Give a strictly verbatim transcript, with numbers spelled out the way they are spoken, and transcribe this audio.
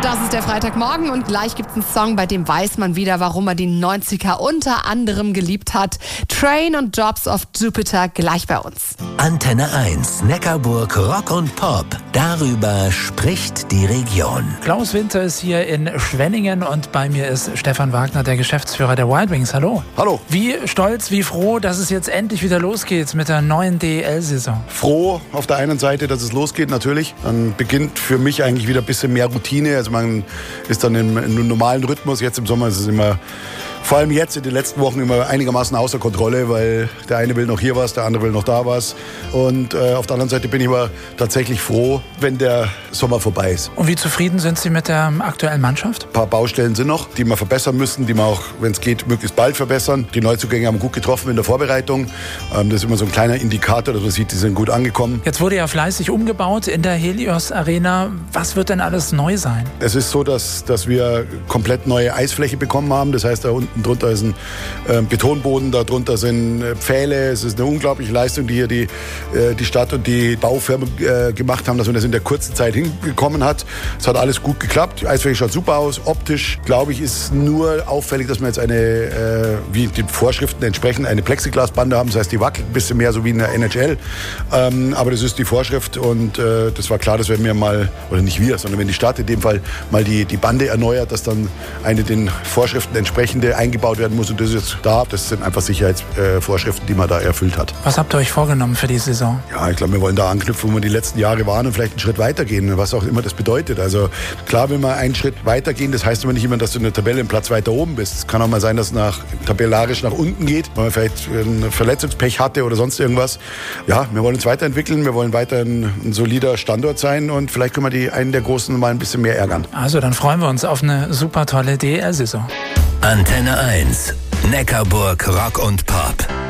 Das ist der Freitagmorgen und gleich gibt's einen Song, bei dem weiß man wieder, warum er die neunziger unter anderem geliebt hat. Train und Drops of Jupiter gleich bei uns. Antenne eins, Neckarburg Rock und Pop. Darüber spricht die Region. Klaus Winter ist hier in Schwenningen und bei mir ist Stefan Wagner, der Geschäftsführer der Wild Wings. Hallo. Hallo. Wie stolz, wie froh, dass es jetzt endlich wieder losgeht mit der neuen D E L-Saison. Froh auf der einen Seite, dass es losgeht natürlich. Dann beginnt für mich eigentlich wieder ein bisschen mehr Routine. Also man ist dann im, im normalen Rhythmus. Jetzt im Sommer ist es immer, vor allem jetzt in den letzten Wochen, immer einigermaßen außer Kontrolle, weil der eine will noch hier was, der andere will noch da was. Und äh, auf der anderen Seite bin ich aber tatsächlich froh, wenn der Sommer vorbei ist. Und wie zufrieden sind Sie mit der aktuellen Mannschaft? Ein paar Baustellen sind noch, die wir verbessern müssen, die wir auch, wenn es geht, möglichst bald verbessern. Die Neuzugänge haben gut getroffen in der Vorbereitung. Ähm, das ist immer so ein kleiner Indikator, dass man sieht, die sind gut angekommen. Jetzt wurde ja fleißig umgebaut in der Helios Arena. Was wird denn alles neu sein? Es ist so, dass, dass wir komplett neue Eisfläche bekommen haben. Das heißt, da unten drunter ist ein äh, Betonboden, da drunter sind äh, Pfähle. Es ist eine unglaubliche Leistung, die hier die, äh, die Stadt und die Baufirmen äh, gemacht haben, dass man das in der kurzen Zeit hingekommen hat. Es hat alles gut geklappt. Die Eisfläche schaut super aus. Optisch, glaube ich, ist nur auffällig, dass wir jetzt eine, äh, wie den Vorschriften entsprechend, eine Plexiglasbande haben. Das heißt, die wackelt ein bisschen mehr, so wie in der N H L. Ähm, aber das ist die Vorschrift und äh, das war klar, dass wenn wir mal, oder nicht wir, sondern wenn die Stadt in dem Fall mal die, die Bande erneuert, dass dann eine den Vorschriften entsprechende eingebaut werden muss. Und das ist jetzt da. Das sind einfach Sicherheitsvorschriften, die man da erfüllt hat. Was habt ihr euch vorgenommen für die Saison? Ja, ich glaube, wir wollen da anknüpfen, wo wir die letzten Jahre waren und vielleicht einen Schritt weitergehen, was auch immer das bedeutet. Also klar will man einen Schritt weitergehen. Das heißt aber nicht immer, dass du in der Tabelle einen Platz weiter oben bist. Es kann auch mal sein, dass es nach, tabellarisch nach unten geht, weil man vielleicht ein Verletzungspech hatte oder sonst irgendwas. Ja, wir wollen uns weiterentwickeln. Wir wollen weiter ein, ein solider Standort sein und vielleicht können wir die einen der Großen mal ein bisschen mehr ärgern. Also dann freuen wir uns auf eine super tolle D E L-Saison. Antenne eins, Neckarburg Rock und Pop.